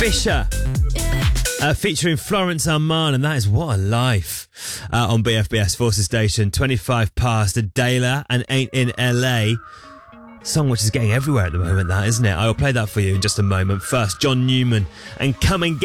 Fisher featuring Florence Armand, and that is What a Life on BFBS Forces Station. 25 past Adela and Ain't in LA. Song which is getting everywhere at the moment, that, isn't it? I will play that for you in just a moment. First, John Newman and Come and Get